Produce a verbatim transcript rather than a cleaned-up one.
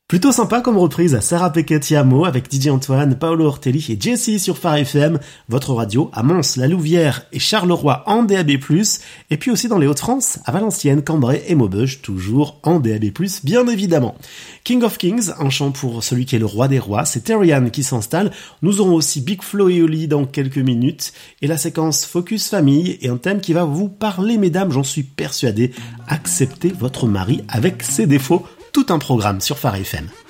Plutôt sympa comme reprise à Sarah Peccatiamo avec Didier Antoine, Paolo Ortelli et Jessie sur Phare F M, votre radio à Mons, La Louvière et Charleroi en D A B plus, et puis aussi dans les Hauts-de-France, à Valenciennes, Cambrai et Maubeuge, toujours en D A B plus, bien évidemment. King of Kings, un chant pour celui qui est le roi des rois, c'est Terrian qui s'installe. Nous aurons aussi Big Flo et Oli dans quelques minutes, et la séquence Focus Famille et un thème qui va vous parler, mesdames, j'en suis persuadé. Acceptez votre mari avec ses défauts. Tout un programme sur Phare F M.